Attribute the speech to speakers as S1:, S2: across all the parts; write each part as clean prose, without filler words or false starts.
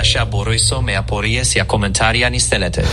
S1: να μπορέσω με απορίες για κομμεντάρια αν θέλετε.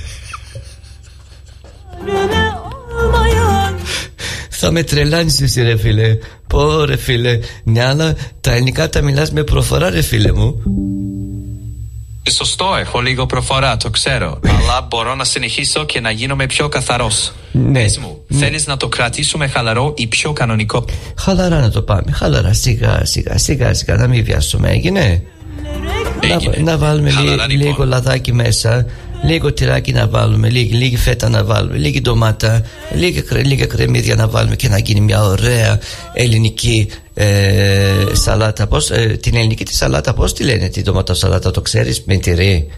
S2: Θα με τρελάνεις εσύ ρε φίλε. Πω ρε φίλε. Ναι, αλλά τα ελληνικά τα μιλάς με προφορά ρε φίλε μου.
S1: Σωστό, έχω λίγο προφορά, το ξέρω. Αλλά μπορώ να συνεχίσω και να γίνομαι πιο καθαρός.
S2: Ναι.
S1: Πες μου, θέλεις να το κρατήσουμε χαλαρό ή πιο κανονικό?
S2: Χαλαρά να το πάμε. Χαλαρά, σιγά σιγά. Να μην βιάσουμε, έγινε. Να βάλουμε λίγο λαδάκι μέσα. Λίγο τυράκι να βάλουμε, λίγη φέτα να βάλουμε, λίγη ντομάτα, λίγα κρεμμύδια να βάλουμε και να γίνει μια ωραία ελληνική σαλάτα. Την ελληνική τη σαλάτα πώς τη λένε την ντομάτα σαλάτα, το ξέρεις, με τυρί?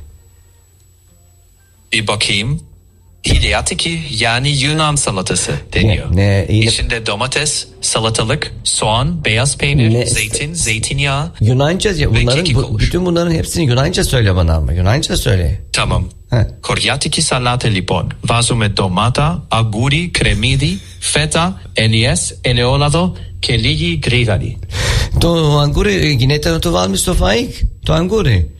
S1: Η bakayım. Hilyatiki yani Yunan salatası deniyor. İçinde domates, salatalık, soğan, beyaz peynir, zeytin, zeytinyağı.
S2: Yunanca, bütün bunların hepsini Yunanca söyle bana ama. Yunanca söyle.
S1: Tamam. Χωριάτικη σαλάτα λοιπόν. Βάζουμε ντομάτα, αγγούρι, κρεμμύδι, φέτα, ελιές, ελαιόλαδο και λίγη γρήγορη.
S2: Το αγγούρι γίνεται να το βάλουμε στο φαΐκ, το αγγούρι.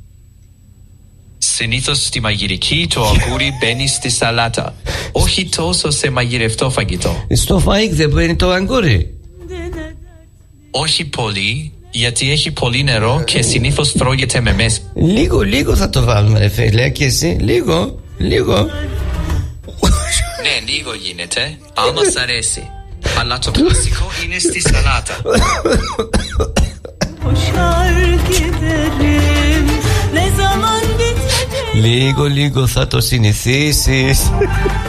S1: Συνήθως στη μαγειρική το αγγούρι μπαίνει στη σαλάτα. Όχι τόσο σε μαγειρευτό φαγητό.
S2: Στο φαΐκ δεν μπαίνει το αγγούρι?
S1: Όχι πολύ, γιατί έχει πολύ νερό και συνήθως τρώγεται με μέσα.
S2: Λίγο θα το βάλουμε ρε φίλε, και εσύ λίγο.
S1: Ναι, λίγο γίνεται, άμα σ' αρέσει. Αλλά το κλασικό είναι στη σαλάτα.
S2: Λίγο θα το συνηθίσεις.